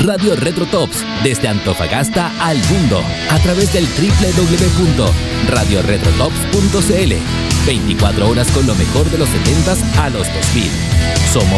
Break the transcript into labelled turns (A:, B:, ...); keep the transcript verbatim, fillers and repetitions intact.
A: Radio Retro Tops, desde Antofagasta al mundo, a través del doble u doble u doble u punto radio retro tops punto c l. veinticuatro horas con lo mejor de los setentas a los dos mil. Somos